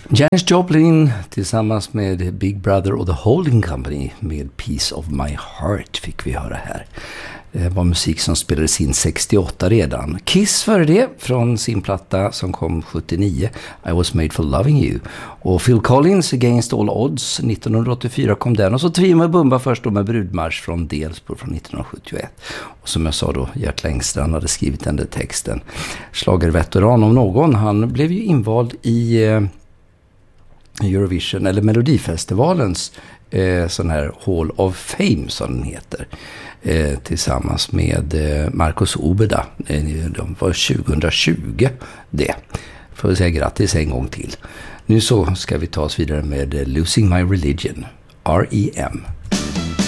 Janis Joplin tillsammans med Big Brother och The Holding Company med Piece of My Heart fick vi höra här. Det var musik som spelades in 68 redan. Kiss före det från sin platta som kom 79, I Was Made for Loving You. Och Phil Collins, Against All Odds, 1984 kom den. Och så Trio Bumba först då med Brudmarsch från Delsbo från 1971. Och som jag sa då, Gert Längstrand hade skrivit den där texten. Schlagerveteran om någon, han blev ju invald i Eurovision eller Melodifestivalens sån här Hall of Fame som den heter, tillsammans med Marcus Obeda. De var 2020 det. Får jag säga grattis en gång till. Nu så ska vi ta oss vidare med Losing My Religion, R.E.M.